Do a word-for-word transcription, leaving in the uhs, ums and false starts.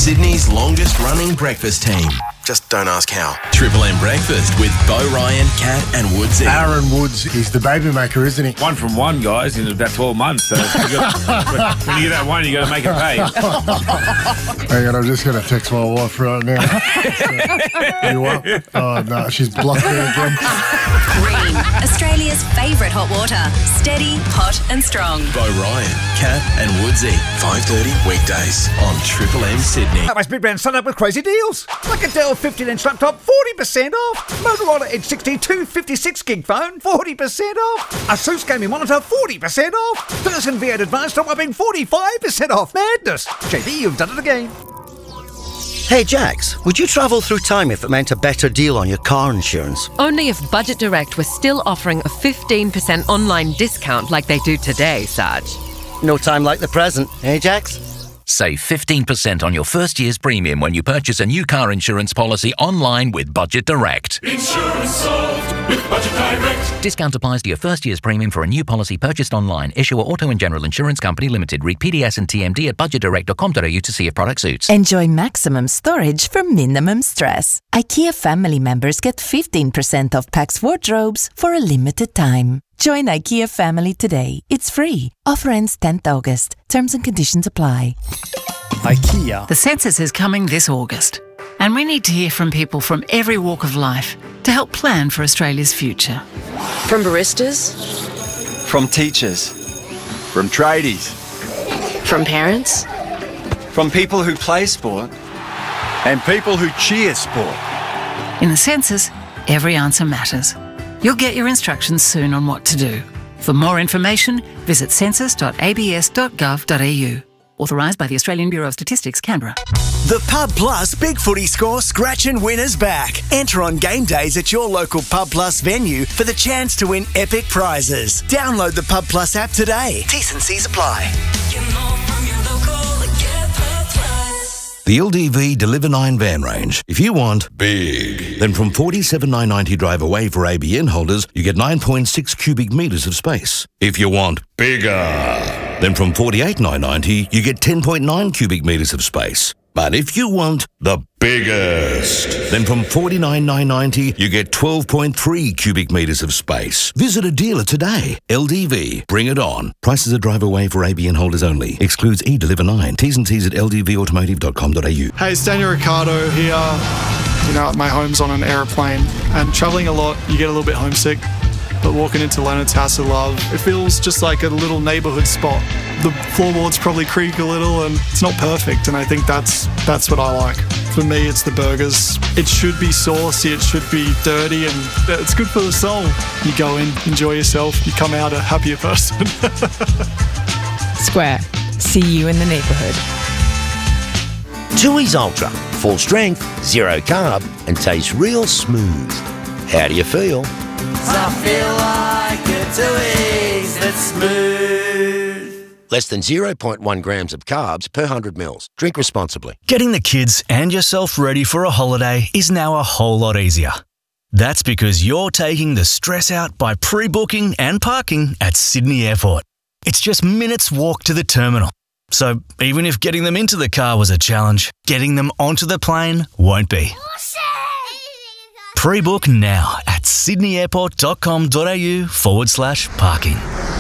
Sydney's longest-running breakfast team. Just don't ask how. Triple M Breakfast with Bo Ryan, Kat and Woodsy. Aaron Woods is the baby maker, isn't he? One from one, guys, in about twelve months. So you got, when you get that one, you got to make it pay. Hang on, I'm just going to text my wife right now. So, you what? Oh, no, she's blocked me again. Green, Australia's favourite hot water. Steady, hot and strong. Bo Ryan, Kat and Woodsy. five thirty weekdays on Triple M Sydney. That was Big Man signed up with crazy deals. Like a Dell fifteen inch laptop, forty percent off. Motorola Edge sixty-two fifty-six gig phone, forty percent off. Asus gaming monitor, forty percent off. Thurston V eight Advanced top up in forty-five percent off. Madness. J B, you've done it again. Hey Jax, would you travel through time if it meant a better deal on your car insurance? Only if Budget Direct was still offering a fifteen percent online discount like they do today, Saj. No time like the present, eh Jax? Save fifteen percent on your first year's premium when you purchase a new car insurance policy online with Budget Direct. Insurance solved with Budget Direct. Discount applies to your first year's premium for a new policy purchased online. Issuer Auto and General Insurance Company Limited. Read P D S and T M D at budget direct dot com dot a u to see if product suits. Enjoy maximum storage for minimum stress. IKEA family members get fifteen percent off Pax wardrobes for a limited time. Join IKEA family today. It's free. Offer ends tenth August. Terms and conditions apply. IKEA. The census is coming this August, and we need to hear from people from every walk of life to help plan for Australia's future. From baristas, from teachers, from tradies, from parents, from people who play sport, and people who cheer sport. In the census, every answer matters. You'll get your instructions soon on what to do. For more information, visit census dot a b s dot gov dot a u. Authorised by the Australian Bureau of Statistics, Canberra. The Pub Plus Big Footy Score Scratch and Win is back. Enter on game days at your local Pub Plus venue for the chance to win epic prizes. Download the Pub Plus app today. T's and C's apply. The L D V Deliver nine van range. If you want big, then from forty-seven thousand nine hundred ninety drive away for A B N holders, you get nine point six cubic metres of space. If you want bigger, then from forty-eight thousand nine hundred ninety, you get ten point nine cubic metres of space. But if you want the biggest, then from forty-nine thousand nine hundred ninety, you get twelve point three cubic metres of space. Visit a dealer today. L D V, bring it on. Prices are drive away for A B N holders only. Excludes E-Deliver nine. T's and C's at l d v automotive dot com dot a u. Hey, it's Daniel Ricciardo here. You know, my home's on an aeroplane, and travelling a lot, you get a little bit homesick. But walking into Leonard's House of Love, it feels just like a little neighbourhood spot. The floorboards probably creak a little and it's not perfect, and I think that's that's what I like. For me, it's the burgers. It should be saucy, it should be dirty, and it's good for the soul. You go in, enjoy yourself, you come out a happier person. Square. See you in the neighbourhood. Tooheys Ultra. Full strength, zero carb, and tastes real smooth. How do you feel? I feel like a Tooheys that's smooth. Less than zero point one grams of carbs per one hundred mils. Drink responsibly. Getting the kids and yourself ready for a holiday is now a whole lot easier. That's because you're taking the stress out by pre-booking and parking at Sydney Airport. It's just minutes walk to the terminal. So even if getting them into the car was a challenge, getting them onto the plane won't be. Pre-book now at sydney airport dot com dot a u forward slash parking.